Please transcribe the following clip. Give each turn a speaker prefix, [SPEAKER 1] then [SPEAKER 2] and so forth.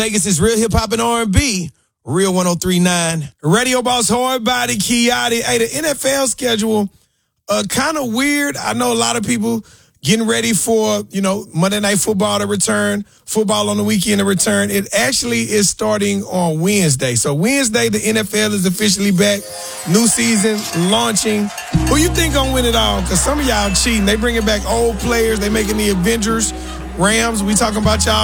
[SPEAKER 1] Vegas is real hip hop and R&B. Real 103.9. Radio boss hard body Kiati. Hey, the NFL schedule kind of weird. I know a lot of people getting ready for, Monday Night Football to return, football on the weekend to return. It actually is starting on Wednesday. So Wednesday, the NFL is officially back. New season launching. Who you think gonna win it all? Because some of y'all cheating. They bringing back old players. They making the Avengers, Rams. We talking about y'all.